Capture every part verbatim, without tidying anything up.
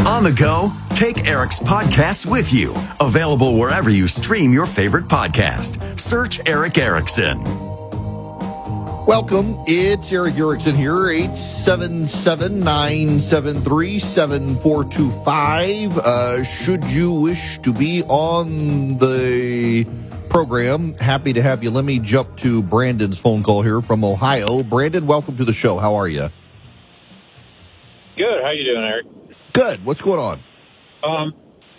On the go, take Eric's podcast with you. Available wherever you stream your favorite podcast. Search Eric Erickson. Welcome. It's Eric Erickson here. eight seven seven, nine seven three, seven four two five. Uh, should you wish to be on the program, happy to have you. Let me jump to Brandon's phone call here from Ohio. Brandon, welcome to the show. How are you? Good. How you doing, Eric? Good. What's going on? Um,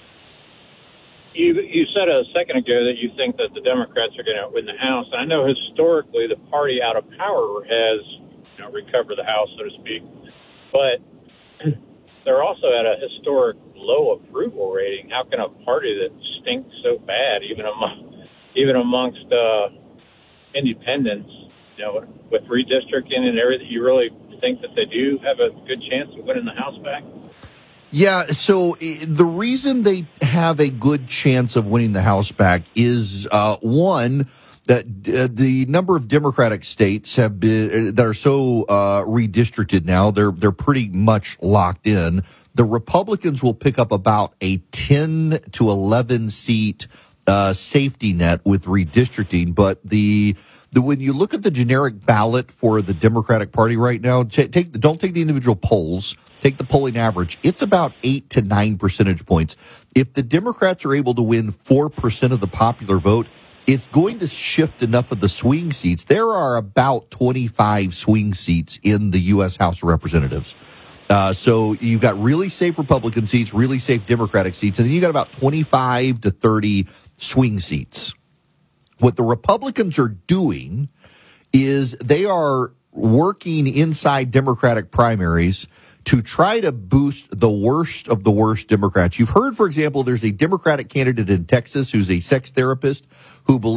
you you said a second ago that you think that the Democrats are going to win the House. I know historically the party out of power has, you know, recovered the House, so to speak, but they're also at a historic low approval rating. How can a party that stinks so bad, even among even amongst uh, independents, you know, with redistricting and everything, you really think that they do have a good chance of winning the House back? Yeah, so the reason they have a good chance of winning the House back is, uh, one, that uh, the number of Democratic states have been that are so uh, redistricted now, they're they're pretty much locked in. The Republicans will pick up about a ten to eleven seat uh, safety net with redistricting, but the The, when you look at the generic ballot for the Democratic Party right now, t- take the, don't take the individual polls, take the polling average. It's about eight to nine percentage points. If the Democrats are able to win four percent of the popular vote, it's going to shift enough of the swing seats. There are about twenty-five swing seats in the U S House of Representatives. Uh, so you've got really safe Republican seats, really safe Democratic seats, and then you got about twenty-five to thirty swing seats. What the Republicans are doing is they are working inside Democratic primaries to try to boost the worst of the worst Democrats. You've heard, for example, there's a Democratic candidate in Texas who's a sex therapist who believes